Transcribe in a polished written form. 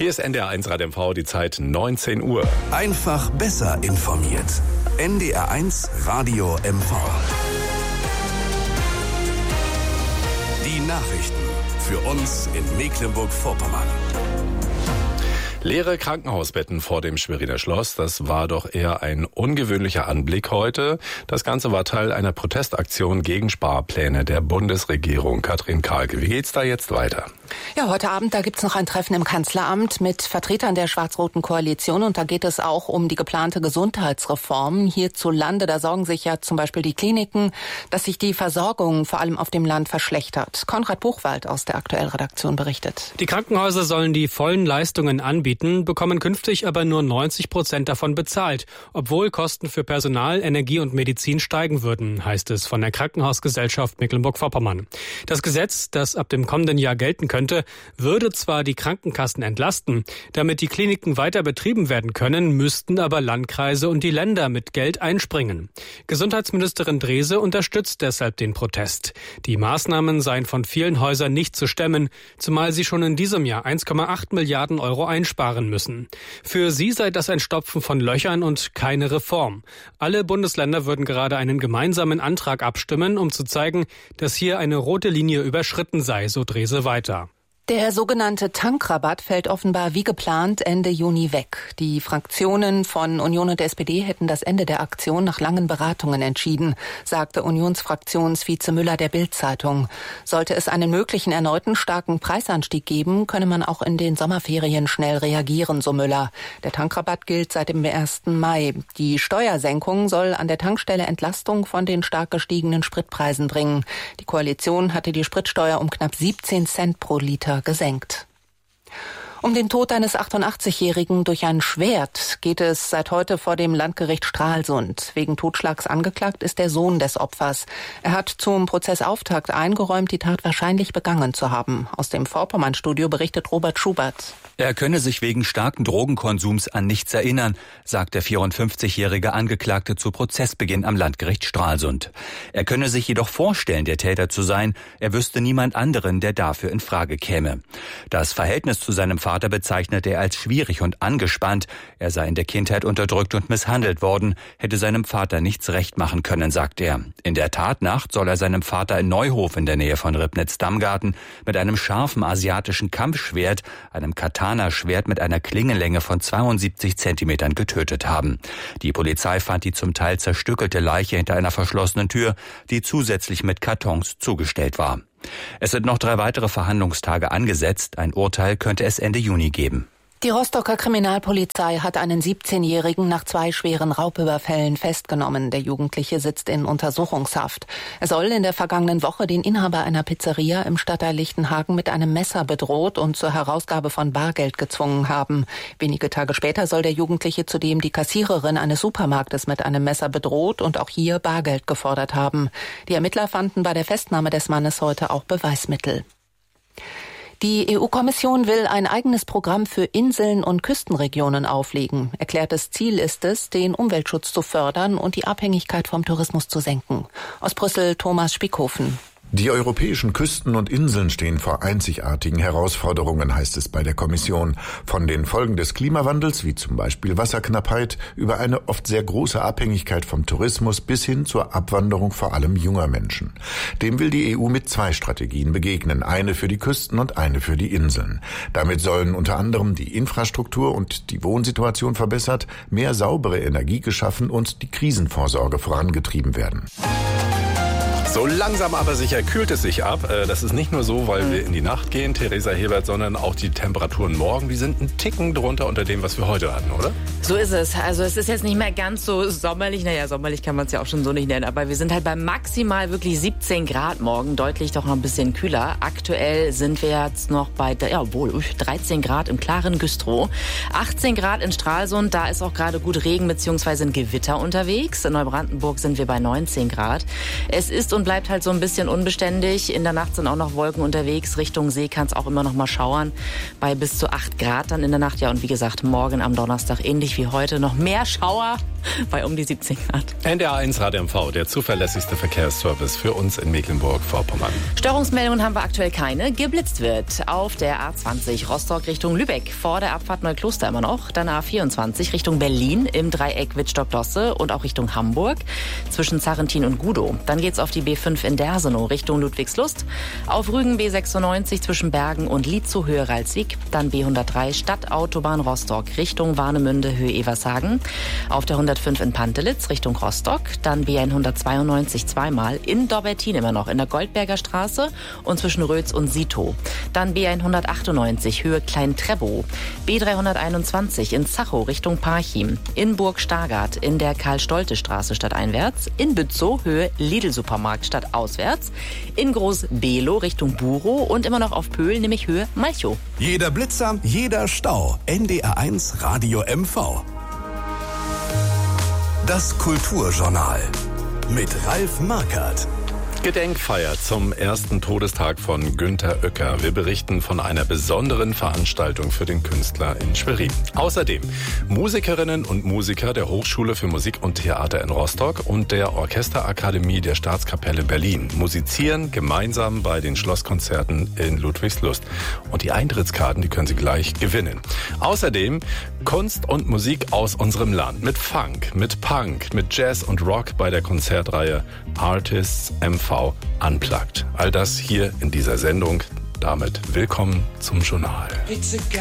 Hier ist NDR1 Rad MV, die Zeit 19 Uhr. Einfach besser informiert. NDR1 Radio MV. Die Nachrichten für uns in Mecklenburg-Vorpommern. Leere Krankenhausbetten vor dem Schweriner Schloss, das war doch eher ein ungewöhnlicher Anblick heute. Das Ganze war Teil einer Protestaktion gegen Sparpläne der Bundesregierung. Katrin Kahlke, wie geht's da jetzt weiter? Ja, heute Abend, da gibt's noch ein Treffen im Kanzleramt mit Vertretern der schwarz-roten Koalition und da geht es auch um die geplante Gesundheitsreform hierzulande. Da sorgen sich ja zum Beispiel die Kliniken, dass sich die Versorgung vor allem auf dem Land verschlechtert. Konrad Buchwald aus der Aktuell-Redaktion berichtet. Die Krankenhäuser sollen die vollen Leistungen anbieten, bekommen künftig aber nur 90% davon bezahlt, obwohl Kosten für Personal, Energie und Medizin steigen würden, heißt es von der Krankenhausgesellschaft Mecklenburg-Vorpommern. Das Gesetz, das ab dem kommenden Jahr gelten könnte, würde zwar die Krankenkassen entlasten, damit die Kliniken weiter betrieben werden können, müssten aber Landkreise und die Länder mit Geld einspringen. Gesundheitsministerin Drese unterstützt deshalb den Protest. Die Maßnahmen seien von vielen Häusern nicht zu stemmen, zumal sie schon in diesem Jahr 1,8 Milliarden Euro einsparen müssen. Für sie sei das ein Stopfen von Löchern und keine Reform. Alle Bundesländer würden gerade einen gemeinsamen Antrag abstimmen, um zu zeigen, dass hier eine rote Linie überschritten sei, so Drese weiter. Der sogenannte Tankrabatt fällt offenbar wie geplant Ende Juni weg. Die Fraktionen von Union und SPD hätten das Ende der Aktion nach langen Beratungen entschieden, sagte Unionsfraktionsvize Müller der Bild-Zeitung. Sollte es einen möglichen erneuten starken Preisanstieg geben, könne man auch in den Sommerferien schnell reagieren, so Müller. Der Tankrabatt gilt seit dem 1. Mai. Die Steuersenkung soll an der Tankstelle Entlastung von den stark gestiegenen Spritpreisen bringen. Die Koalition hatte die Spritsteuer um knapp 17 Cent pro Liter gesenkt. Um den Tod eines 88-Jährigen durch ein Schwert geht es seit heute vor dem Landgericht Stralsund. Wegen Totschlags angeklagt ist der Sohn des Opfers. Er hat zum Prozessauftakt eingeräumt, die Tat wahrscheinlich begangen zu haben. Aus dem Vorpommern-Studio berichtet Robert Schubert. Er könne sich wegen starken Drogenkonsums an nichts erinnern, sagt der 54-jährige Angeklagte zu Prozessbeginn am Landgericht Stralsund. Er könne sich jedoch vorstellen, der Täter zu sein. Er wüsste niemand anderen, der dafür in Frage käme. Das Verhältnis zu seinem Vater bezeichnete er als schwierig und angespannt. Er sei in der Kindheit unterdrückt und misshandelt worden, hätte seinem Vater nichts recht machen können, sagt er. In der Tatnacht soll er seinem Vater in Neuhof in der Nähe von Ribnitz-Damgarten mit einem scharfen asiatischen Kampfschwert, einem Katana-Schwert mit einer Klingenlänge von 72 Zentimetern getötet haben. Die Polizei fand die zum Teil zerstückelte Leiche hinter einer verschlossenen Tür, die zusätzlich mit Kartons zugestellt war. Es sind noch 3 weitere Verhandlungstage angesetzt. Ein Urteil könnte es Ende Juni geben. Die Rostocker Kriminalpolizei hat einen 17-Jährigen nach 2 schweren Raubüberfällen festgenommen. Der Jugendliche sitzt in Untersuchungshaft. Er soll in der vergangenen Woche den Inhaber einer Pizzeria im Stadtteil Lichtenhagen mit einem Messer bedroht und zur Herausgabe von Bargeld gezwungen haben. Wenige Tage später soll der Jugendliche zudem die Kassiererin eines Supermarktes mit einem Messer bedroht und auch hier Bargeld gefordert haben. Die Ermittler fanden bei der Festnahme des Mannes heute auch Beweismittel. Die EU-Kommission will ein eigenes Programm für Inseln und Küstenregionen auflegen. Erklärtes Ziel ist es, den Umweltschutz zu fördern und die Abhängigkeit vom Tourismus zu senken. Aus Brüssel Thomas Spickhofen. Die europäischen Küsten und Inseln stehen vor einzigartigen Herausforderungen, heißt es bei der Kommission. Von den Folgen des Klimawandels, wie zum Beispiel Wasserknappheit, über eine oft sehr große Abhängigkeit vom Tourismus bis hin zur Abwanderung vor allem junger Menschen. Dem will die EU mit 2 Strategien begegnen, eine für die Küsten und eine für die Inseln. Damit sollen unter anderem die Infrastruktur und die Wohnsituation verbessert, mehr saubere Energie geschaffen und die Krisenvorsorge vorangetrieben werden. So langsam aber sicher kühlt es sich ab. Das ist nicht nur so, weil wir in die Nacht gehen, Theresa Hebert, sondern auch die Temperaturen morgen, die sind einen Ticken drunter unter dem, was wir heute hatten, oder? So ist es. Also es ist jetzt nicht mehr ganz so sommerlich. Naja, sommerlich kann man es ja auch schon so nicht nennen. Aber wir sind halt bei maximal wirklich 17 Grad morgen. Deutlich doch noch ein bisschen kühler. Aktuell sind wir jetzt noch bei 13 Grad im klaren Güstrow. 18 Grad in Stralsund. Da ist auch gerade gut Regen bzw. ein Gewitter unterwegs. In Neubrandenburg sind wir bei 19 Grad. Es ist und bleibt halt so ein bisschen unbeständig. In der Nacht sind auch noch Wolken unterwegs. Richtung See kann es auch immer noch mal schauern. Bei bis zu 8 Grad dann in der Nacht. Ja, und wie gesagt, morgen am Donnerstag ähnlich wie heute noch mehr Schauer bei um die 17 Grad. NDR 1 Radio MV, der zuverlässigste Verkehrsservice für uns in Mecklenburg-Vorpommern. Störungsmeldungen haben wir aktuell keine. Geblitzt wird auf der A20 Rostock Richtung Lübeck. Vor der Abfahrt Neukloster immer noch. Dann A24 Richtung Berlin im Dreieck Wittstock-Dosse und auch Richtung Hamburg zwischen Zarrentin und Gudow. Dann geht's auf die B5 in Dersenow Richtung Ludwigslust. Auf Rügen B96 zwischen Bergen und Lietzow Höhe Ralswiek. Dann B103 Stadtautobahn Rostock Richtung Warnemünde Höhe Evershagen. Auf der 105 in Pantelitz Richtung Rostock. Dann B192 zweimal in Dobbertin immer noch in der Goldberger Straße und zwischen Rötz und Sito. Dann B198 Höhe Klein-Trebow. B321 in Zachow Richtung Parchim. In Burg-Stargard in der Karl-Stolte-Straße stadteinwärts. In Bützow Höhe Lidl-Supermarkt stadtauswärts. In Groß-Below Richtung Burow und immer noch auf Pöhl, nämlich Höhe Malchow. Jeder Blitzer, jeder Stau. NDR 1 Radio MV. Das Kulturjournal mit Ralf Markert. Gedenkfeier zum ersten Todestag von Günter Oecker. Wir berichten von einer besonderen Veranstaltung für den Künstler in Schwerin. Außerdem Musikerinnen und Musiker der Hochschule für Musik und Theater in Rostock und der Orchesterakademie der Staatskapelle Berlin musizieren gemeinsam bei den Schlosskonzerten in Ludwigslust. Und die Eintrittskarten, die können Sie gleich gewinnen. Außerdem Kunst und Musik aus unserem Land mit Funk, mit Punk, mit Jazz und Rock bei der Konzertreihe Artists MV Unplugged. All das hier in dieser Sendung. Damit willkommen zum Journal.